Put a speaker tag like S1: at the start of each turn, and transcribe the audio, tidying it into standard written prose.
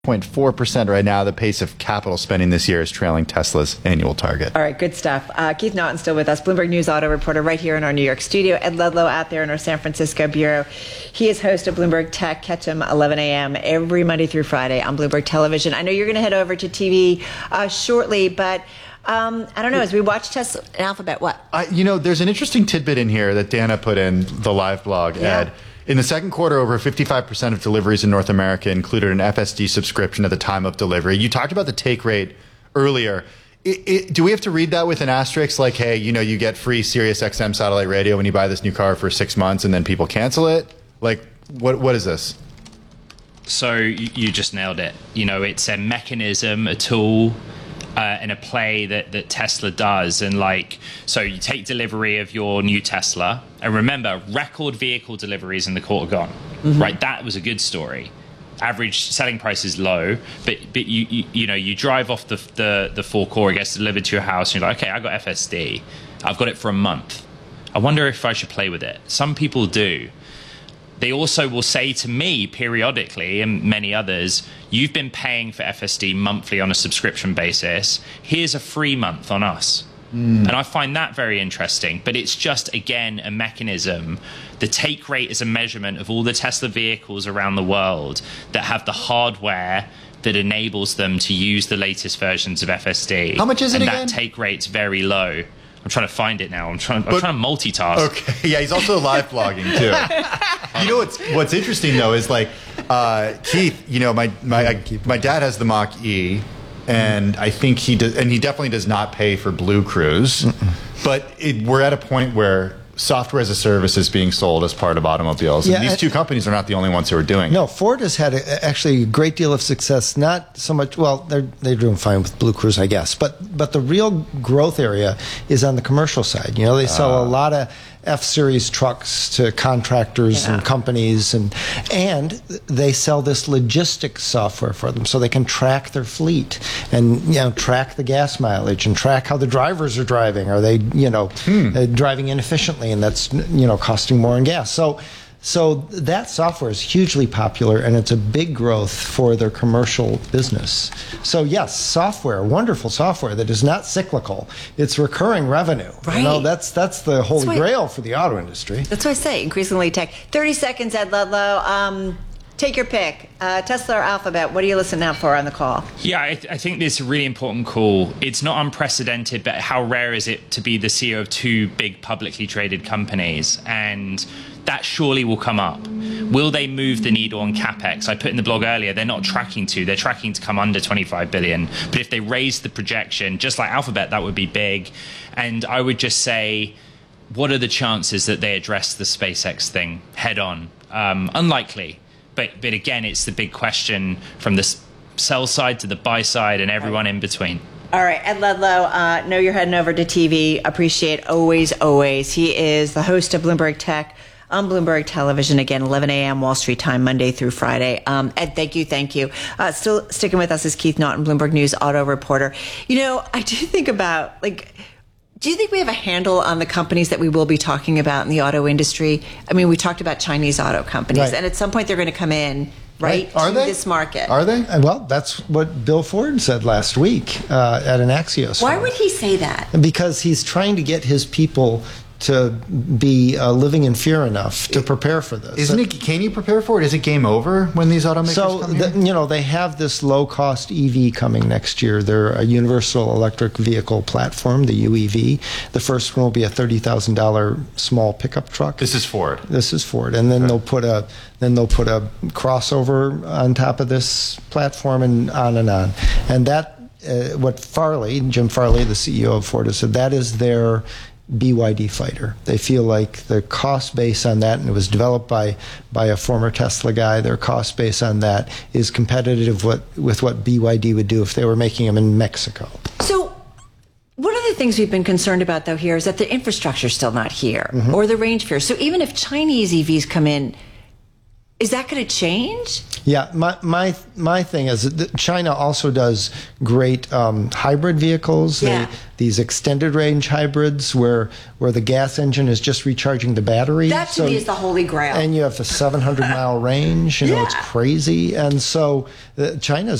S1: 0.4% right now. The pace of capital spending this year is trailing Tesla's annual target.
S2: All right, good stuff. Keith Naughton still with us, Bloomberg News auto reporter right here in our New York studio. Ed Ludlow out there in our San Francisco bureau. He is host of Bloomberg Tech. Catch him 11 a.m. every Monday through Friday on Bloomberg Television. I know you're going to head over to TV shortly, but I don't know, as we watch Tesla and Alphabet, what?
S1: There's an interesting tidbit in here that Dana put in the live blog, Ed. In the second quarter, over 55% of deliveries in North America included an FSD subscription at the time of delivery. You talked about the take rate earlier. Do we have to read that with an asterisk like, hey, you get free Sirius XM satellite radio when you buy this new car for 6 months and then people cancel it? Like, what is this?
S3: So you just nailed it. It's a mechanism, a tool, and a play that Tesla does. And so you take delivery of your new Tesla, and remember, record vehicle deliveries in the quarter gone, right? That was a good story. Average selling price is low, but you drive off the forecourt, it gets delivered to your house, and you're like, okay, I got FSD. I've got it for a month. I wonder if I should play with it. Some people do. They also will say to me periodically, and many others, you've been paying for FSD monthly on a subscription basis. Here's a free month on us. And I find that very interesting. But it's just, again, a mechanism. The take rate is a measurement of all the Tesla vehicles around the world that have the hardware that enables them to use the latest versions of FSD.
S1: How much is it again?
S3: And that take rate's very low. I'm trying to find it now. I'm trying to multitask.
S1: Okay, yeah, he's also live blogging too. What's interesting though is Keith. My dad has the Mach E, and I think he does, and he definitely does not pay for Blue Cruise. But we're at a point where software as a service is being sold as part of automobiles. And these two companies are not the only ones who are doing it.
S4: No, Ford has had actually a great deal of success. Not so much, well, they're doing fine with Blue Cruise, I guess. But the real growth area is on the commercial side. They sell a lot of F-Series trucks to contractors and companies, and they sell this logistics software for them so they can track their fleet and track the gas mileage and track how the drivers are driving. Are they driving inefficiently, and that's costing more in gas. So that software is hugely popular, and it's a big growth for their commercial business. So yes, software, wonderful software that is not cyclical. It's recurring revenue.
S2: Right.
S4: That's the holy grail for the auto industry.
S2: That's what I say, increasingly tech. 30 seconds, Ed Ludlow. Take your pick. Tesla or Alphabet, what are you listening out for on the call?
S3: Yeah, I think this is a really important call. It's not unprecedented, but how rare is it to be the CEO of two big publicly traded companies? And that surely will come up. Will they move the needle on CapEx? I put in the blog earlier, they're not tracking to. They're tracking to come under 25 billion. But if they raise the projection, just like Alphabet, that would be big. And I would just say, what are the chances that they address the SpaceX thing head on? Unlikely. But again, it's the big question from the sell side to the buy side and everyone in between.
S2: All right, Ed Ludlow, know you're heading over to TV. Appreciate always. He is the host of Bloomberg Tech on Bloomberg Television, again, 11 a.m. Wall Street time, Monday through Friday. Ed, thank you. Still sticking with us is Keith Naughton, Bloomberg News auto reporter. I do think about, do you think we have a handle on the companies that we will be talking about in the auto industry? I mean, we talked about Chinese auto companies, and at some point they're going to come in, right?
S4: Are
S2: to
S4: they?
S2: This market.
S4: Are they? Well, that's what Bill Ford said last week at an Axios.
S2: Why would he say that?
S4: Because he's trying to get his people to be living in fear enough to prepare for this.
S1: Isn't it? Can you prepare for it? Is it game over when these automakers come here?
S4: They have this low-cost EV coming next year. They're a universal electric vehicle platform, the UEV. The first one will be a $30,000 small pickup truck.
S1: This is Ford.
S4: And then they'll put a crossover on top of this platform, and on. And that what Jim Farley, the CEO of Ford, has said, that is their BYD fighter. They feel like the cost base on that, and it was developed by a former Tesla guy, their cost base on that is competitive with what BYD would do if they were making them in Mexico.
S2: So one of the things we've been concerned about, though, here is that the infrastructure is still not here, or the range fear. So even if Chinese EVs come in, is that going to change?
S4: Yeah, my thing is that China also does great hybrid vehicles.
S2: Yeah.
S4: These extended range hybrids where the gas engine is just recharging the battery.
S2: That to me is the holy grail.
S4: And you have a 700-mile range. You know, it's
S2: Yeah.
S4: crazy. And so China's